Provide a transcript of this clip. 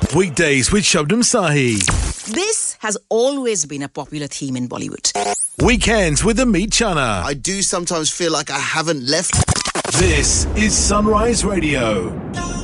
Weekdays with Shabnam Sahi. This has always been a popular theme in Bollywood. Weekends with Amit Chana. I do sometimes feel like I haven't left. This is Sunrise Radio.